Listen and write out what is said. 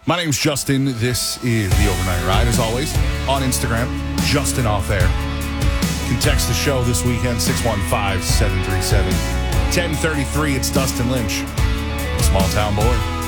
My name's Justin. This is The Overnight Ride. As always, on Instagram, Justin Off Air. You can text the show this weekend, 615-737-1033. It's Dustin Lynch, small town boy.